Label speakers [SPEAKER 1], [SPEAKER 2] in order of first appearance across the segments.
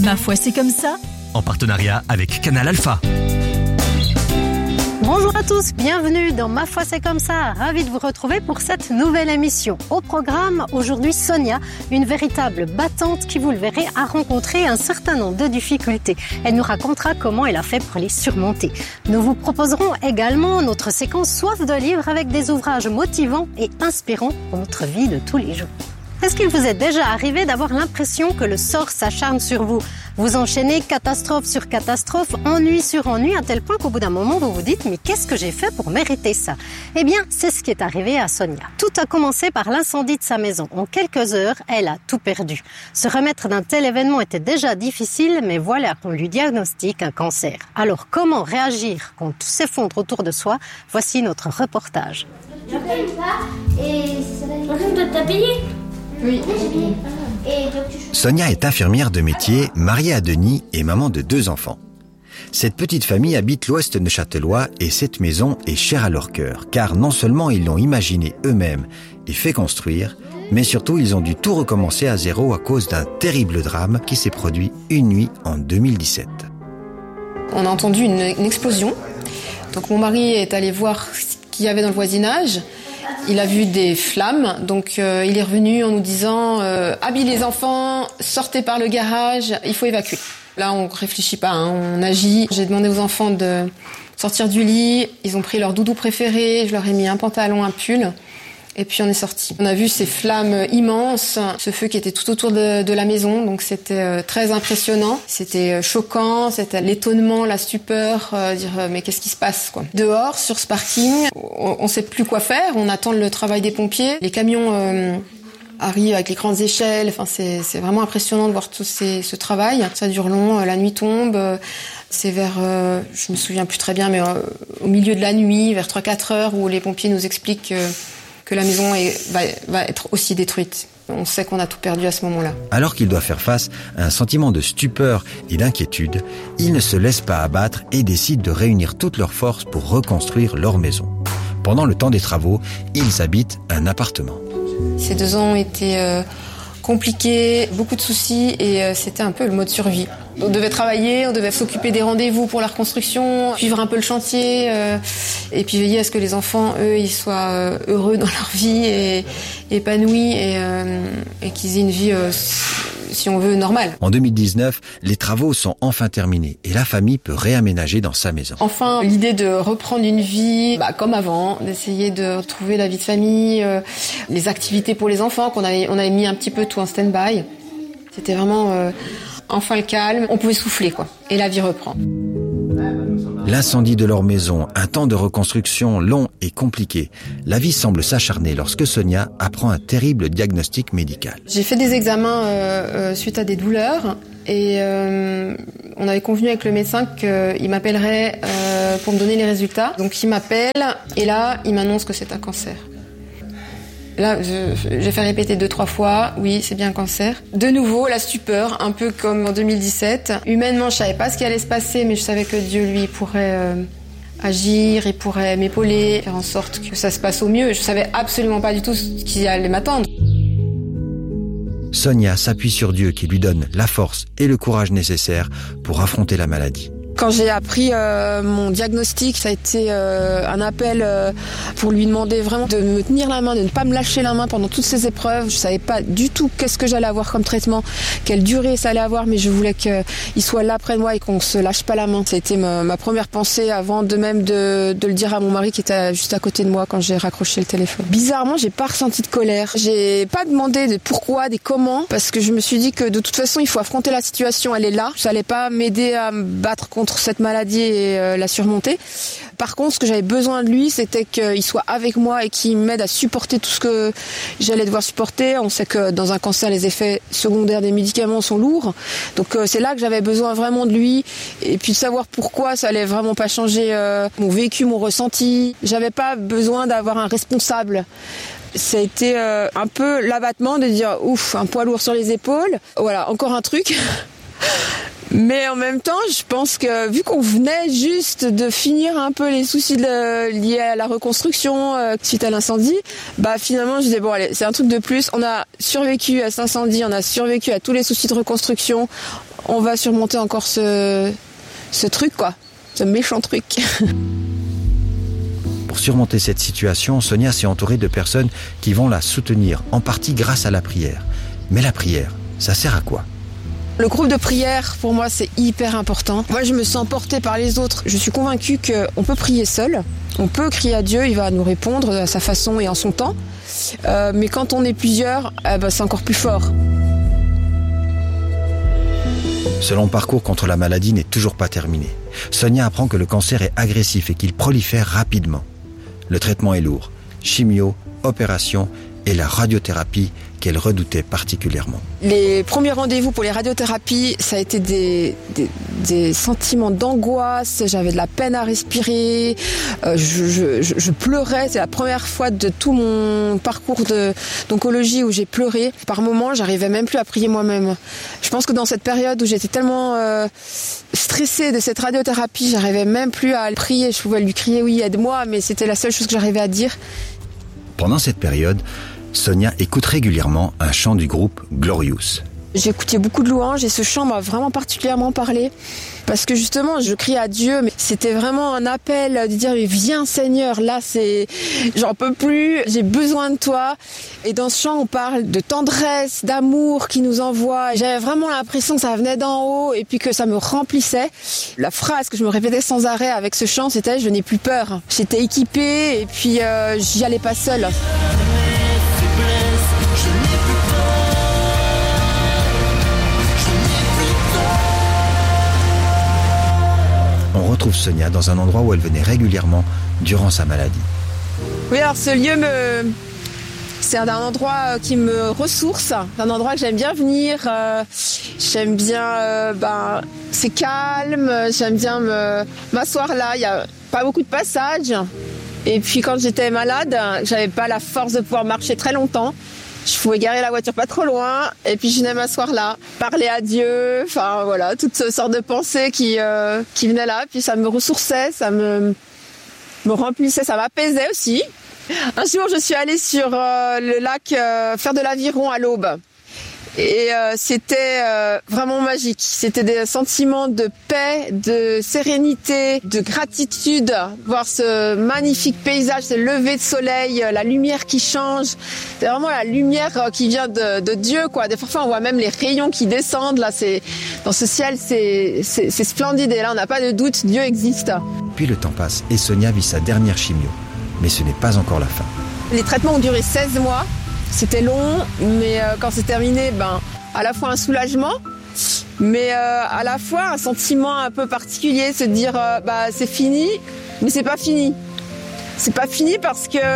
[SPEAKER 1] Ma foi, c'est comme ça.
[SPEAKER 2] En partenariat avec Canal Alpha.
[SPEAKER 3] Bonjour à tous, bienvenue dans Ma foi c'est comme ça. Ravi de vous retrouver pour cette nouvelle émission. Au programme, aujourd'hui Sonia, une véritable battante qui, vous le verrez, a rencontré un certain nombre de difficultés. Elle nous racontera comment elle a fait pour les surmonter. Nous vous proposerons également notre séquence Soif de livres avec des ouvrages motivants et inspirants pour notre vie de tous les jours. Est-ce qu'il vous est déjà arrivé d'avoir l'impression que le sort s'acharne sur vous ? Vous enchaînez catastrophe sur catastrophe, ennui sur ennui, à tel point qu'au bout d'un moment, vous vous dites « Mais qu'est-ce que j'ai fait pour mériter ça ?» Eh bien, c'est ce qui est arrivé à Sonia. Tout a commencé par l'incendie de sa maison. En quelques heures, elle a tout perdu. Se remettre d'un tel événement était déjà difficile, mais voilà qu'on lui diagnostique un cancer. Alors, comment réagir quand tout s'effondre autour de soi ? Voici notre reportage.
[SPEAKER 4] Je paye pas et ça va. T'as payé ? Oui, j'ai payé.
[SPEAKER 5] Sonia est infirmière de métier, mariée à Denis et maman de 2 enfants. Cette petite famille habite l'ouest neuchâtelois et cette maison est chère à leur cœur, car non seulement ils l'ont imaginée eux-mêmes et fait construire, mais surtout ils ont dû tout recommencer à zéro à cause d'un terrible drame qui s'est produit une nuit en 2017.
[SPEAKER 6] On a entendu une explosion. Donc mon mari est allé voir ce qu'il y avait dans le voisinage. Il a vu des flammes, donc il est revenu en nous disant habillez les enfants, sortez par le garage, il faut évacuer. Là, on réfléchit pas, on agit. J'ai demandé aux enfants de sortir du lit, ils ont pris leur doudou préféré, je leur ai mis un pantalon, un pull, et puis on est sortis. On a vu ces flammes immenses, ce feu qui était tout autour de la maison, donc c'était très impressionnant. C'était choquant, c'était l'étonnement, la stupeur, dire mais qu'est-ce qui se passe quoi. Dehors, sur ce parking, on sait plus quoi faire, on attend le travail des pompiers. Les camions arrivent avec les grandes échelles, enfin c'est vraiment impressionnant de voir tout ce travail. Ça dure long, la nuit tombe. C'est vers, je me souviens plus très bien, mais au milieu de la nuit, vers 3-4 heures, où les pompiers nous expliquent que la maison va être aussi détruite. On sait qu'on a tout perdu à ce moment-là.
[SPEAKER 5] Alors qu'ils doivent faire face à un sentiment de stupeur et d'inquiétude, ils ne se laissent pas abattre et décident de réunir toutes leurs forces pour reconstruire leur maison. Pendant le temps des travaux, ils habitent un appartement.
[SPEAKER 6] Ces 2 ans ont été compliqués, beaucoup de soucis et c'était un peu le mode survie. On devait travailler, on devait s'occuper des rendez-vous pour la reconstruction, suivre un peu le chantier et puis veiller à ce que les enfants, eux, ils soient heureux dans leur vie et épanouis et qu'ils aient une vie, si on veut, normale.
[SPEAKER 5] En 2019, les travaux sont enfin terminés et la famille peut réaménager dans sa maison.
[SPEAKER 6] Enfin, l'idée de reprendre une vie comme avant, d'essayer de retrouver la vie de famille, les activités pour les enfants on avait mis un petit peu tout en stand-by. C'était vraiment enfin le calme, on pouvait souffler quoi. Et la vie reprend.
[SPEAKER 5] L'incendie de leur maison, un temps de reconstruction long et compliqué. La vie semble s'acharner lorsque Sonia apprend un terrible diagnostic médical.
[SPEAKER 6] J'ai fait des examens suite à des douleurs et on avait convenu avec le médecin qu'il m'appellerait pour me donner les résultats. Donc il m'appelle et là il m'annonce que c'est un cancer. Là, j'ai fait répéter 2-3 fois, oui, c'est bien un cancer. De nouveau, la stupeur, un peu comme en 2017. Humainement, je savais pas ce qui allait se passer, mais je savais que Dieu, lui, pourrait agir, il pourrait m'épauler, faire en sorte que ça se passe au mieux. Je savais absolument pas du tout ce qui allait m'attendre.
[SPEAKER 5] Sonia s'appuie sur Dieu qui lui donne la force et le courage nécessaires pour affronter la maladie.
[SPEAKER 6] Quand j'ai appris mon diagnostic, ça a été un appel pour lui demander vraiment de me tenir la main, de ne pas me lâcher la main pendant toutes ces épreuves. Je savais pas du tout qu'est-ce que j'allais avoir comme traitement, quelle durée ça allait avoir, mais je voulais qu'il soit là près de moi et qu'on se lâche pas la main. C'était ma première pensée avant de même de le dire à mon mari qui était juste à côté de moi quand j'ai raccroché le téléphone. Bizarrement, j'ai pas ressenti de colère. J'ai pas demandé de pourquoi, des comment, parce que je me suis dit que de toute façon, il faut affronter la situation, elle est là. Ça allait pas m'aider à me battre contre cette maladie et la surmonter. Par contre, ce que j'avais besoin de lui, c'était qu'il soit avec moi et qu'il m'aide à supporter tout ce que j'allais devoir supporter. On sait que dans un cancer, les effets secondaires des médicaments sont lourds. Donc c'est là que j'avais besoin vraiment de lui et puis de savoir pourquoi ça allait vraiment pas changer mon vécu, mon ressenti. J'avais pas besoin d'avoir un responsable. Ça a été un peu l'abattement de dire ouf, un poids lourd sur les épaules. Voilà, encore un truc. Mais en même temps, je pense que vu qu'on venait juste de finir un peu les soucis liés à la reconstruction suite à l'incendie, finalement je disais bon allez, c'est un truc de plus. On a survécu à cet incendie, on a survécu à tous les soucis de reconstruction. on va surmonter encore ce truc, quoi. Ce méchant truc.
[SPEAKER 5] Pour surmonter cette situation, Sonia s'est entourée de personnes qui vont la soutenir, en partie grâce à la prière. Mais la prière, ça sert à quoi ?
[SPEAKER 6] Le groupe de prière, pour moi, c'est hyper important. Moi, je me sens portée par les autres. Je suis convaincue qu'on peut prier seul. On peut crier à Dieu, il va nous répondre à sa façon et en son temps. Mais quand on est plusieurs, c'est encore plus fort.
[SPEAKER 5] Son parcours contre la maladie n'est toujours pas terminé. Sonia apprend que le cancer est agressif et qu'il prolifère rapidement. Le traitement est lourd. Chimio, opération et la radiothérapie qu'elle redoutait particulièrement.
[SPEAKER 6] Les premiers rendez-vous pour les radiothérapies, ça a été des sentiments d'angoisse, j'avais de la peine à respirer, je pleurais, c'est la première fois de tout mon parcours d'oncologie où j'ai pleuré. Par moments, j'arrivais même plus à prier moi-même. Je pense que dans cette période où j'étais tellement stressée de cette radiothérapie, j'arrivais même plus à prier, je pouvais lui crier oui, aide-moi, mais c'était la seule chose que j'arrivais à dire.
[SPEAKER 5] Pendant cette période, Sonia écoute régulièrement un chant du groupe Glorious.
[SPEAKER 6] J'ai écouté beaucoup de louanges et ce chant m'a vraiment particulièrement parlé parce que justement je crie à Dieu, mais c'était vraiment un appel de dire viens Seigneur, là j'en peux plus, j'ai besoin de toi. Et dans ce chant on parle de tendresse, d'amour qui nous envoie. J'avais vraiment l'impression que ça venait d'en haut et puis que ça me remplissait. La phrase que je me répétais sans arrêt avec ce chant, c'était je n'ai plus peur. J'étais équipée et puis j'y allais pas seule.
[SPEAKER 5] On retrouve Sonia dans un endroit où elle venait régulièrement durant sa maladie.
[SPEAKER 6] Oui, alors ce lieu c'est un endroit qui me ressource, un endroit que j'aime bien venir. J'aime bien, c'est calme, j'aime bien m'asseoir là. Il n'y a pas beaucoup de passages. Et puis quand j'étais malade, j'avais pas la force de pouvoir marcher très longtemps. Je pouvais garer la voiture pas trop loin et puis je venais m'asseoir là, parler à Dieu, enfin voilà, toutes sortes de pensées qui venaient là, puis ça me ressourçait, ça me remplissait, ça m'apaisait aussi. Un jour, je suis allée sur le lac faire de l'aviron à l'aube. Et c'était vraiment magique. C'était des sentiments de paix, de sérénité, de gratitude. Voir ce magnifique paysage, ce lever de soleil, la lumière qui change. C'est vraiment la lumière qui vient de Dieu, quoi. Des fois, on voit même les rayons qui descendent. Là, dans ce ciel, c'est splendide. Et là, on n'a pas de doute, Dieu existe.
[SPEAKER 5] Puis le temps passe et Sonia vit sa dernière chimio. Mais ce n'est pas encore la fin.
[SPEAKER 6] Les traitements ont duré 16 mois. C'était long, mais quand c'est terminé, à la fois un soulagement, mais à la fois un sentiment un peu particulier, se dire c'est fini, mais c'est pas fini. C'est pas fini parce que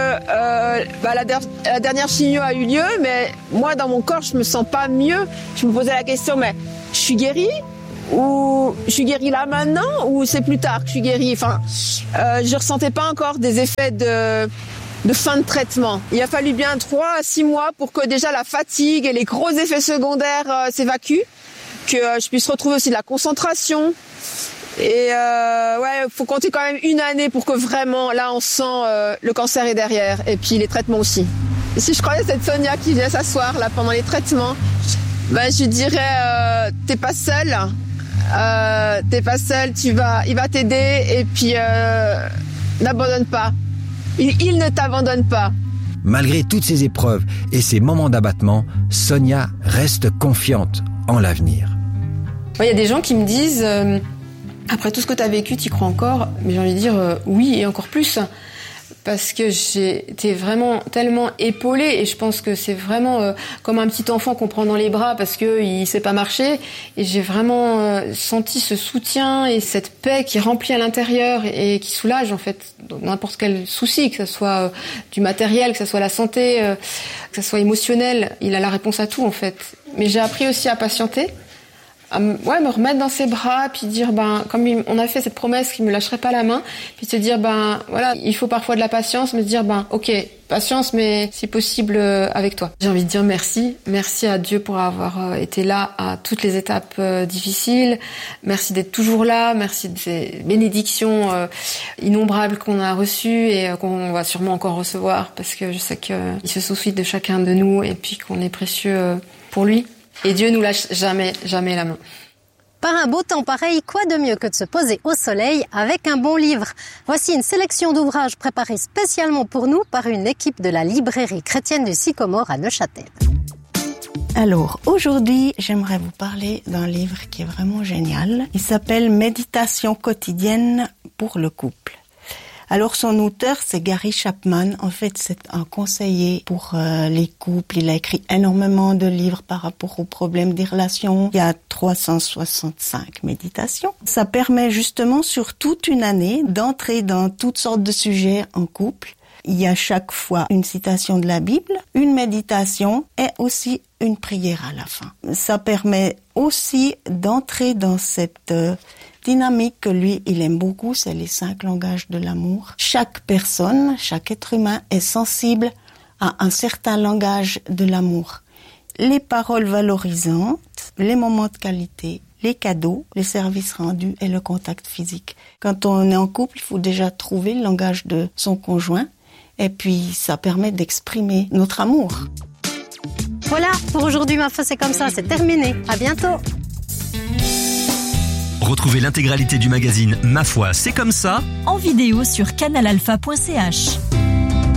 [SPEAKER 6] la dernière chimio a eu lieu, mais moi dans mon corps je me sens pas mieux. Je me posais la question, mais je suis guérie ou je suis guérie là maintenant ou c'est plus tard que je suis guérie. Enfin, je ressentais pas encore des effets de fin de traitement. Il a fallu bien 3 à 6 mois pour que déjà la fatigue et les gros effets secondaires s'évacuent, que je puisse retrouver aussi de la concentration. Et faut compter quand même 1 année pour que vraiment, là, on sent le cancer est derrière. Et puis les traitements aussi. Et si je croyais cette Sonia qui vient s'asseoir là pendant les traitements, je dirais t'es pas seule. T'es pas seule, il va t'aider et puis n'abandonne pas. Il ne t'abandonne pas.
[SPEAKER 5] Malgré toutes ces épreuves et ces moments d'abattement, Sonia reste confiante en l'avenir.
[SPEAKER 6] Il y a des gens qui me disent après tout ce que tu as vécu, tu y crois encore? Mais j'ai envie de dire oui et encore plus. Parce que j'ai été vraiment tellement épaulée et je pense que c'est vraiment comme un petit enfant qu'on prend dans les bras parce qu'il sait pas marcher. Et j'ai vraiment senti ce soutien et cette paix qui remplit à l'intérieur et qui soulage en fait n'importe quel souci, que ce soit du matériel, que ce soit la santé, que ce soit émotionnel. Il a la réponse à tout en fait. Mais j'ai appris aussi à patienter. À me remettre dans ses bras, puis dire comme on a fait cette promesse qu'il me lâcherait pas la main, puis se dire il faut parfois de la patience, mais se dire ok, patience, mais si possible avec toi. J'ai envie de dire merci à Dieu pour avoir été là à toutes les étapes difficiles, merci d'être toujours là, merci de ces bénédictions innombrables qu'on a reçues et qu'on va sûrement encore recevoir, parce que je sais qu'il se soucie de chacun de nous et puis qu'on est précieux pour lui. Et Dieu nous lâche jamais, jamais la main.
[SPEAKER 3] Par un beau temps pareil, quoi de mieux que de se poser au soleil avec un bon livre? Voici une sélection d'ouvrages préparés spécialement pour nous par une équipe de la librairie chrétienne du Sycomore à Neuchâtel.
[SPEAKER 1] Alors, aujourd'hui, j'aimerais vous parler d'un livre qui est vraiment génial. Il s'appelle « Méditation quotidienne pour le couple ». Alors, son auteur, c'est Gary Chapman. En fait, c'est un conseiller pour les couples. Il a écrit énormément de livres par rapport aux problèmes des relations. Il y a 365 méditations. Ça permet justement, sur toute une année, d'entrer dans toutes sortes de sujets en couple. Il y a chaque fois une citation de la Bible, une méditation et aussi une prière à la fin. Ça permet aussi d'entrer dans cette dynamique que lui, il aime beaucoup, c'est les 5 langages de l'amour. Chaque personne, chaque être humain est sensible à un certain langage de l'amour. Les paroles valorisantes, les moments de qualité, les cadeaux, les services rendus et le contact physique. Quand on est en couple, il faut déjà trouver le langage de son conjoint. Et puis, ça permet d'exprimer notre amour.
[SPEAKER 3] Voilà, pour aujourd'hui, Ma foi, c'est comme ça, c'est terminé. À bientôt.
[SPEAKER 2] Retrouvez l'intégralité du magazine Ma foi, c'est comme ça
[SPEAKER 7] en vidéo sur canalalpha.ch.